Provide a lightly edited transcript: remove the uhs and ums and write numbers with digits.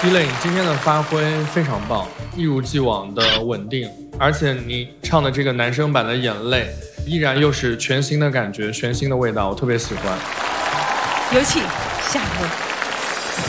伊磊，你今天的发挥非常棒，一如既往的稳定，而且你唱的这个男生版的《眼泪》，依然又是全新的感觉，全新的味道，我特别喜欢。 有请下一位。